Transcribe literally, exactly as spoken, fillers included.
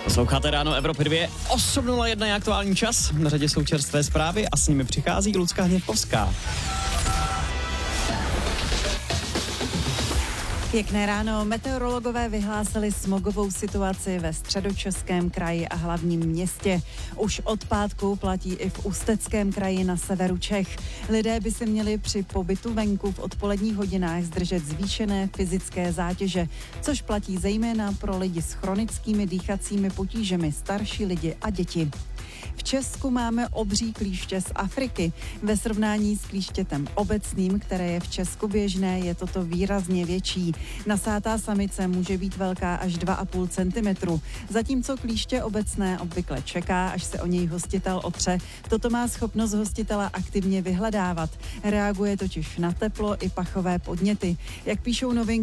Posloucháte Ráno Evropy dva, osm nula jedna je aktuální čas, na řadě jsou čerstvé zprávy a s nimi přichází Lucka Hněvkovská. Pěkné ráno. Meteorologové vyhlásili smogovou situaci ve Středočeském kraji a hlavním městě. Už od pátku platí i v Ústeckém kraji na severu Čech. Lidé by se měli při pobytu venku v odpoledních hodinách zdržet zvýšené fyzické zátěže, což platí zejména pro lidi s chronickými dýchacími potížemi, starší lidi a děti. V Česku máme obří klíště z Afriky. Ve srovnání s klíštětem obecným, které je v Česku běžné, je toto výrazně větší. Nasátá samice může být velká až dva a půl centimetru. Zatímco klíště obecné obvykle čeká, až se o něj hostitel otře, toto má schopnost hostitela aktivně vyhledávat. Reaguje totiž na teplo i pachové podněty. Jak píšou novinky,